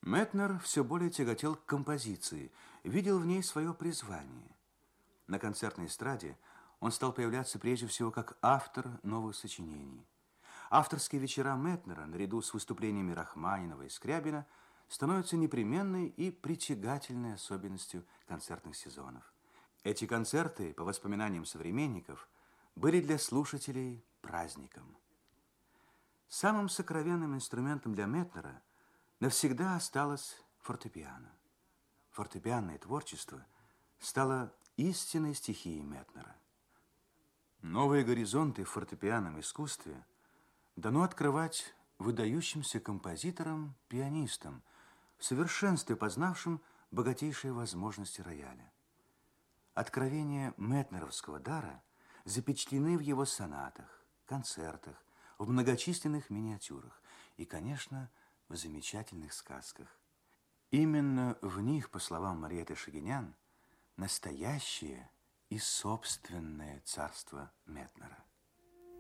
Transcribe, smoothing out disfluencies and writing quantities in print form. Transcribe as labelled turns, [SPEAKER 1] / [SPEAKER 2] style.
[SPEAKER 1] Метнер все более тяготел к композиции, видел в ней свое призвание. На концертной эстраде он стал появляться прежде всего как автор новых сочинений. Авторские вечера Метнера, наряду с выступлениями Рахманинова и Скрябина, становятся непременной и притягательной особенностью концертных сезонов. Эти концерты, по воспоминаниям современников, были для слушателей праздником. Самым сокровенным инструментом для Метнера навсегда осталось фортепиано. Фортепианное творчество стало истинной стихией Метнера. Новые горизонты в фортепианном искусстве дано открывать выдающимся композиторам, пианистам, в совершенстве познавшим богатейшие возможности рояля. Откровения метнеровского дара запечатлены в его сонатах, концертах, в многочисленных миниатюрах и, конечно, в замечательных сказках. Именно в них, по словам Марьетты Шагинян, настоящее и собственное царство Метнера.